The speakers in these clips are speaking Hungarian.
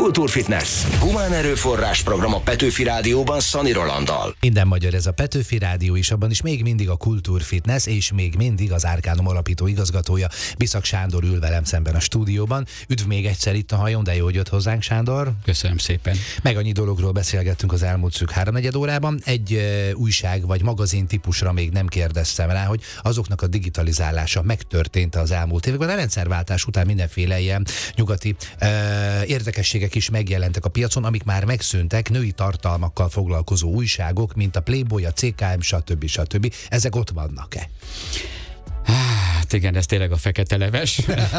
Kultúrfitness. Humán erőforrás program a Petőfi Rádióban Szani Rolanddal. Minden magyar, ez a Petőfi Rádió is, abban is még mindig a Kultúrfitness, és még mindig az Arcanum alapító igazgatója, Biszak Sándor ül velem szemben a stúdióban. Üdv még egyszer itt a hajón, de jó, hogy jött hozzánk, Sándor. Köszönöm szépen. Meg annyi dologról beszélgettünk az elmúlt szűk 3-4 órában. Egy újság vagy magazin típusra még nem kérdeztem rá, hogy azoknak a digitalizálása megtörtént az elmúlt években. A rendszerváltás után mindenféle ilyen nyugati érdekességek is megjelentek a piacon, amik már megszűntek, női tartalmakkal foglalkozó újságok, mint a Playboy, a CKM, stb. Ezek ott vannak-e? Hát igen, ez tényleg a fekete leves.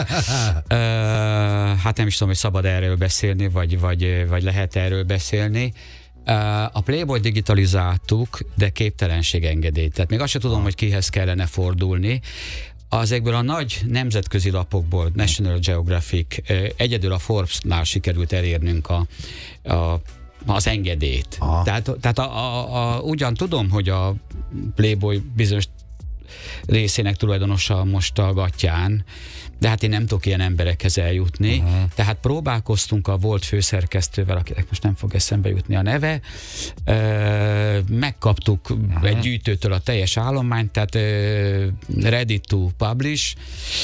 Hát nem is tudom, hogy szabad erről beszélni, vagy lehet erről beszélni. A Playboy digitalizáltuk, de képtelenség engedélyt. Tehát még azt sem tudom, hogy kihez kellene fordulni. Ezekből a nagy nemzetközi lapokból, National Geographic, egyedül a Forbes-nál sikerült elérnünk az engedélyt. Tehát ugyan tudom, hogy a Playboy bizonyos részének tulajdonosa most a gatyán, de hát én nem tudok ilyen emberekhez eljutni. Tehát próbálkoztunk a volt főszerkesztővel, akinek most nem fog eszembe jutni a neve, megkaptuk egy gyűjtőtől a teljes állományt, tehát ready to publish,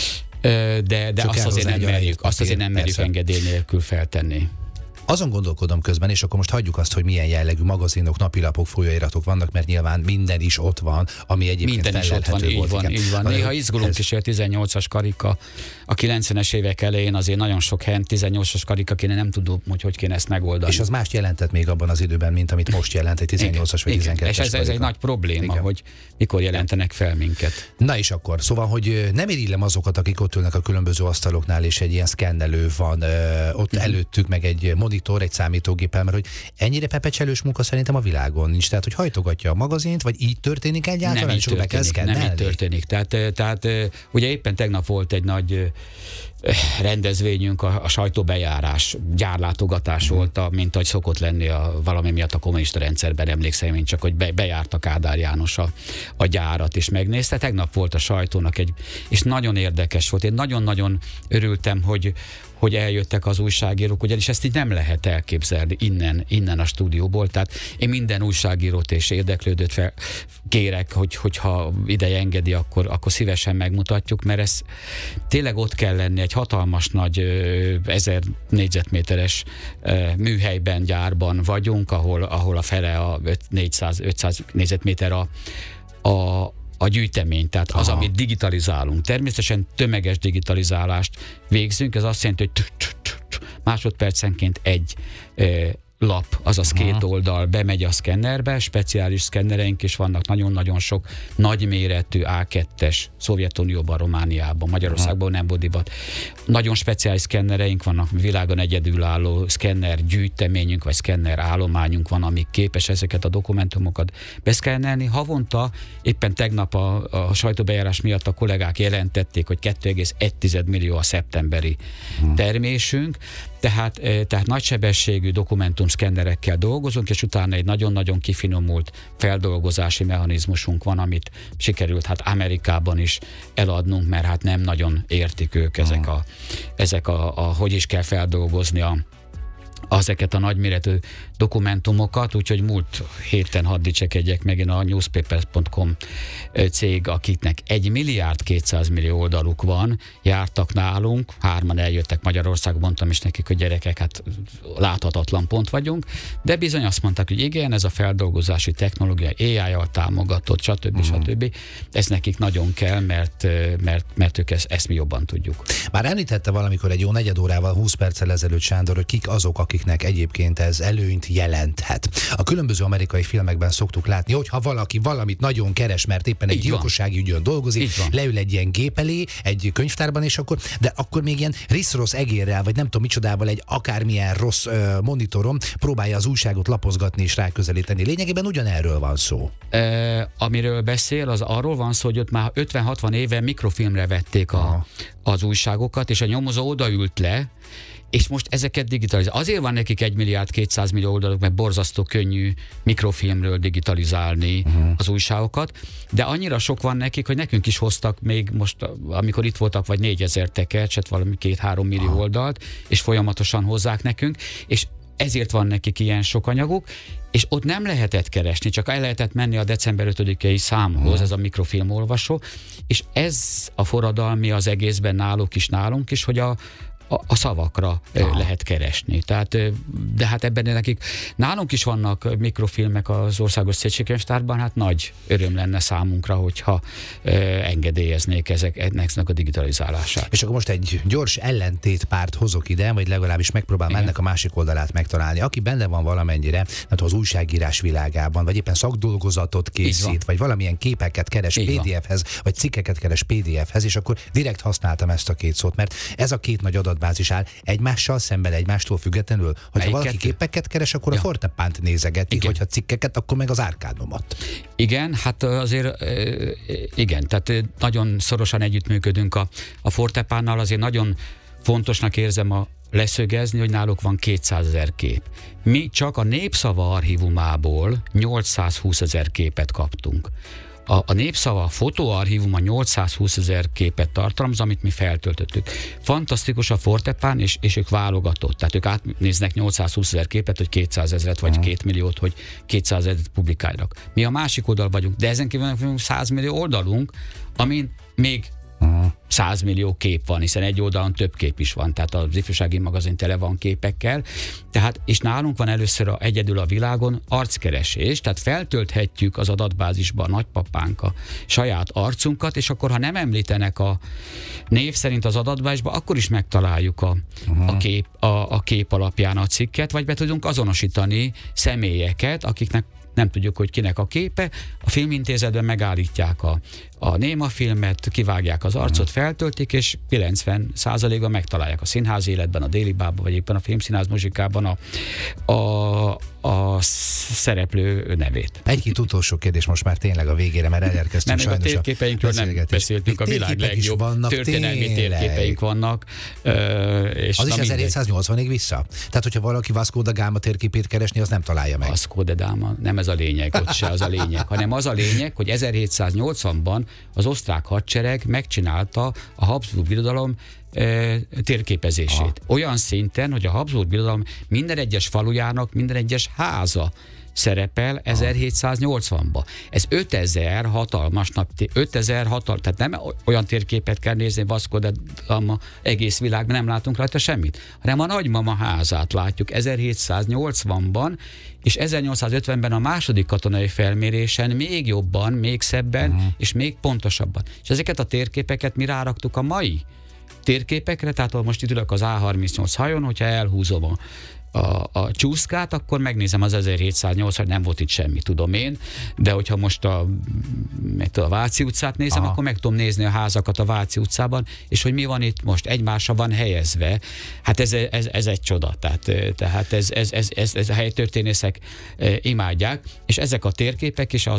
de azt azért nem merjük engedély nélkül feltenni. Azon gondolkodom közben, és akkor most hagyjuk azt, hogy milyen jellegű magazinok, napilapok, folyóiratok vannak, mert nyilván minden is ott van, ami egyébként minden is ott van, így van. Néha izgulunk is, hogy a 18-as karika a 90-es évek elején azért nagyon sok helyen 18-as karika kéne, nem tudom, hogy kéne ezt megoldani. És az más jelentett még abban az időben, mint amit most jelent egy 18-as vagy 12-es és ez egy nagy probléma, hogy mikor jelentenek fel minket. Na és akkor, szóval, hogy nem irigylem azokat, akik ott ülnek a különböző asztaloknál, és egy ilyen szkennelő van ott előttük, meg egy monitor, egy számítógépel, mert hogy ennyire pepecselős munka szerintem a világon nincs. Tehát, hogy hajtogatja a magazint, vagy így történik egyáltalán, nem így történik. Tehát ugye éppen tegnap volt egy nagy rendezvényünk, a sajtóbejárás, gyárlátogatás volt, mint ahogy szokott lenni valami miatt a kommunista rendszerben, emlékszem én csak, hogy bejárta Kádár János a gyárat, és megnézte. Tegnap volt a sajtónak és nagyon érdekes volt. Én nagyon-nagyon örültem, hogy eljöttek az újságírók, ugyanis ezt így nem lehet elképzelni innen a stúdióból. Tehát én minden újságírót és érdeklődőt kérek, hogyha ideje engedi, akkor szívesen megmutatjuk, mert ez tényleg ott kell lenni, egy hatalmas nagy 1000 négyzetméteres műhelyben, gyárban vagyunk, ahol a fele a 400-500 négyzetméter a gyűjtemény, tehát az, amit digitalizálunk. Természetesen tömeges digitalizálást végzünk, ez azt jelenti, hogy másodpercenként egy lap, azaz 2 oldal bemegy a szkennerbe, speciális szkennereink is vannak, nagyon-nagyon sok nagyméretű A2-es Szovjetunióban, Romániában, Magyarországban nem volt divat. Nagyon speciális szkennereink vannak, világon egyedülálló szkenner gyűjteményünk, vagy szkenner állományunk van, amik képes ezeket a dokumentumokat beszkennelni. Havonta, éppen tegnap a sajtóbejárás miatt a kollégák jelentették, hogy 2,1 millió a szeptemberi termésünk, tehát nagysebességű dokumentumszkennerekkel dolgozunk, és utána egy nagyon-nagyon kifinomult feldolgozási mechanizmusunk van, amit sikerült Amerikában is eladnunk, mert hát nem nagyon értik ők ezek hogy is kell feldolgozni ezeket a nagyméretű dokumentumokat, úgyhogy múlt héten hadd dicsekedjek megint a newspapers.com cég, akiknek 1,2 milliárd oldaluk van, jártak nálunk, 3-an eljöttek Magyarországon, mondtam is nekik, hogy gyerekek, hát láthatatlan pont vagyunk, de bizony azt mondták, hogy igen, ez a feldolgozási technológia AI-jal támogatott, stb. Ez nekik nagyon kell, mert ők ezt mi jobban tudjuk. Már említette valamikor egy jó 4 órával, 20 perccel ezelőtt, Sándor, hogy kik azok, akiknek egyébként ez előnyt jelenthet. A különböző amerikai filmekben szoktuk látni, hogy ha valaki valamit nagyon keres, mert éppen egy gyilkossági ügyön dolgozik, leül egy ilyen gép elé, egy könyvtárban, és akkor még ilyen risz-rossz egérrel, vagy nem tudom micsodával, egy akármilyen rossz monitoron próbálja az újságot lapozgatni és ráközelíteni. Lényegében ugyanerről van szó. Amiről beszél, az arról van szó, hogy ott már 50-60 éve mikrofilmre vették az újságokat, és a nyomozó odaült le, És most ezeket digitalizálni. Azért van nekik 1 milliárd 200 millió oldaluk, mert borzasztó könnyű mikrofilmről digitalizálni az újságokat, de annyira sok van nekik, hogy nekünk is hoztak még most, amikor itt voltak, vagy 4000 tekercset, valami 2-3 millió oldalt, és folyamatosan hozzák nekünk, és ezért van nekik ilyen sok anyaguk, és ott nem lehetett keresni, csak el lehetett menni a december 5-i számhoz, ez a mikrofilmolvasó, és ez a forradalmi az egészben nálunk is, hogy a szavakra lehet keresni. Tehát, de hát ebben nekik, nálunk is vannak mikrofilmek az Országos Széchenyi-könyvtárban, hát nagy öröm lenne számunkra, hogyha engedélyeznék ennek a digitalizálását. És akkor most egy gyors ellentétpárt hozok ide, vagy legalábbis megpróbálom ennek a másik oldalát megtalálni. Aki benne van valamennyire, hát az újságírás világában, vagy éppen szakdolgozatot készít, vagy valamilyen képeket keres PDF-hez, vagy cikkeket keres PDF-hez, és akkor direkt használtam ezt a két szót, mert ez a két nagy adatbázis áll egymással szemben, egymástól függetlenül, hogyha valaki képeket keres, akkor a Fortepánt nézegeti, hogyha cikkeket, akkor meg az Arcanumot. Igen, hát azért igen, tehát nagyon szorosan együttműködünk a Fortepánnal, azért nagyon fontosnak érzem leszögezni, hogy náluk van 200 000 kép. Mi csak a Népszava archívumából 820 000 képet kaptunk. A Népszava fotóarchívuma 820 000 képet tartalmaz, amit mi feltöltöttük. Fantasztikus a Fortepán, és ők válogatott. Tehát ők átnéznek 820 000 képet, hogy 200 000 vagy 2 milliót, hogy 200 000 publikálnak. Mi a másik oldal vagyunk, de ezen kívül 100 millió oldalunk, amin még 100 millió kép van, hiszen egy oldalon több kép is van, tehát az ifjúsági magazin tele van képekkel, tehát, és nálunk van először egyedül a világon arckeresés, tehát feltölthetjük az adatbázisba a nagypapánk a saját arcunkat, és akkor, ha nem említenek a név szerint az adatbázisba, akkor is megtaláljuk a kép alapján a cikket, vagy be tudunk azonosítani személyeket, akiknek nem tudjuk, hogy kinek a képe. A filmintézetben megállítják a némafilmet, kivágják az arcot, feltöltik, és 90%-ban megtalálják a színház életben, a Déli Bába, vagy éppen a Filmszínház muzsikában a szereplő nevét. Egy-két utolsó kérdés most már tényleg a végére, mert elérkeztünk sajnos. A térképeinkről nem beszéltünk, a világ legjobb történelmi térképeink vannak. És az is 1780-ig vissza? Tehát, hogyha valaki Vasco da Gama térképét keresni, az nem találja meg. Vasco da Gama, nem ez a lényeg, ott se az a lényeg, hanem az a lényeg, hogy 1780-ban az osztrák hadsereg megcsinálta a Habsburg Birodalom térképezését. Olyan szinten, hogy a Habsburg Birodalom minden egyes falujának, minden egyes háza szerepel 1780-ba. Ez 5000 hatalmas tehát nem olyan térképet kell nézni, Vasco da Gama egész világban, nem látunk rajta semmit, hanem a nagymama házát látjuk 1780-ban, és 1850-ben a második katonai felmérésen még jobban, még szebben, és még pontosabban. És ezeket a térképeket mi ráraktuk a mai térképekre, tehát most itt ülök az A38 hajón, hogyha elhúzom a csúszkát, akkor megnézem az 1780, nem volt itt semmi, tudom én, de hogyha most a Váci utcát nézem, akkor meg tudom nézni a házakat a Váci utcában, és hogy mi van itt most, egymásra van helyezve. Hát ez egy csoda, tehát ez a helytörténészek imádják, és ezek a térképek is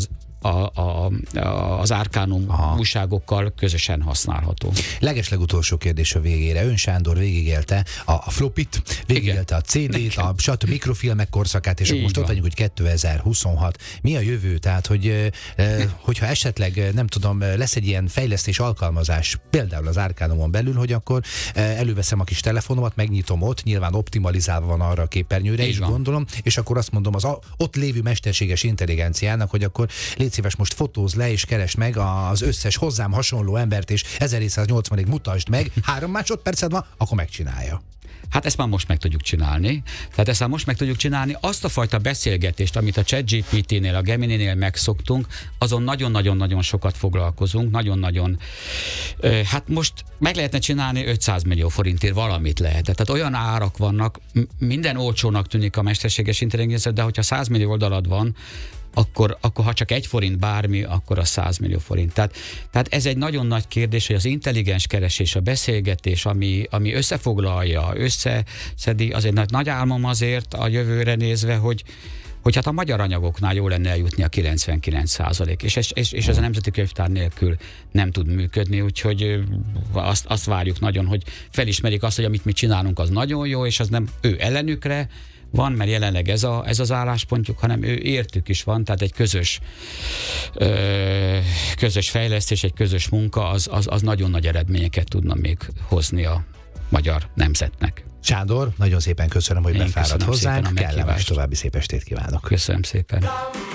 az Arcanum újságokkal közösen használható. Legeslegutolsó kérdés a végére. Ön Sándor végigélte a flopit, végigélte a CD-t, a stb. Mikrofilmek korszakát, és most ott vagyunk, hogy 2026. Mi a jövő? Tehát, hogyha esetleg, nem tudom, lesz egy ilyen fejlesztés alkalmazás, például az Arcanumon belül, hogy akkor előveszem a kis telefonomat, megnyitom ott, nyilván optimalizálva van arra a képernyőre is, gondolom, és akkor azt mondom az ott lévő mesterséges intelligenciának, hogy akkor légy szíves, most fotóz le és keresd meg az összes hozzám hasonló embert, és 1780-ig mutasd meg, 3 másodperced van, akkor megcsinálja. Hát ezt már most meg tudjuk csinálni. Tehát ezt már most meg tudjuk csinálni. Azt a fajta beszélgetést, amit a ChatGPT-nél, a Gemini-nél megszoktunk, azon nagyon-nagyon-nagyon sokat foglalkozunk, nagyon-nagyon. Hát most meg lehetne csinálni 500 millió forintért valamit lehet. Tehát olyan árak vannak, minden olcsónak tűnik a mesterséges intelligencia, de hogyha 100 millió oldalad van, akkor ha csak 1 forint bármi, akkor a 100 millió forint. Tehát ez egy nagyon nagy kérdés, hogy az intelligens keresés, a beszélgetés, ami összefoglalja, összeszedi, az egy nagy álmom azért a jövőre nézve, hogy hát a magyar anyagoknál jó lenne eljutni a 99%, és ez a Nemzeti Könyvtár nélkül nem tud működni, úgyhogy azt várjuk nagyon, hogy felismerik azt, hogy amit mi csinálunk, az nagyon jó, és az nem ő ellenükre van, mert jelenleg ez az álláspontjuk, hanem ő értük is van, tehát egy közös fejlesztés, egy közös munka, az nagyon nagy eredményeket tudna még hozni a magyar nemzetnek. Sándor, nagyon szépen köszönöm, hogy befáradt hozzánk. Kellemes további szép estét kívánok. Köszönöm szépen.